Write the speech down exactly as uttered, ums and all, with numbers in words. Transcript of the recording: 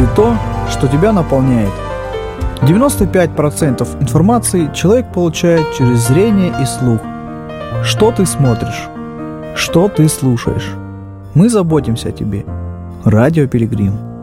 Слушай то, что тебя наполняет. девяносто пять процентов информации человек получает через зрение и слух. Что ты смотришь? Что ты слушаешь? Мы заботимся о тебе. Радио Пилигрим.